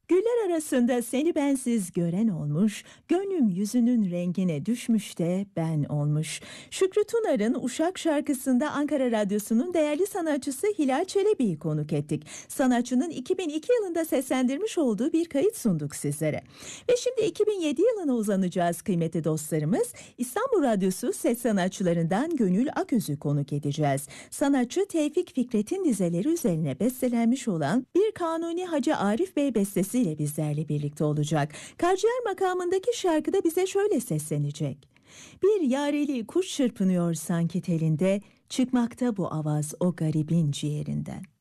Güller arasında seni bensiz gören olmuş, gönlüm yüzünün rengine düşmüş de ben olmuş. Şükrü Tunar'ın Uşak şarkısında Ankara Radyosu'nun değerli sanatçısı Hilal Çelebi'yi konuk ettik. Sanatçının 2002 yılında seslendirmiş olduğu bir kayıt sunduk sizlere. Ve şimdi 2007 yılına uzanacağız kıymetli dostlarımız. İstanbul Radyosu ses sanatçılarından Gönül Aköz'ü konuk edeceğiz. Sanatçı Tevfik Fikret'in dizeleri üzerine bestelenmiş olan bir Kanuni Hacı Arif Bey bestesiyle bizlerle birlikte olacak. Karciğer makamındaki şarkıda bize şöyle seslenecek. Bir yareli kuş çırpınıyor sanki telinde, çıkmakta bu avaz o garibin ciğerinden.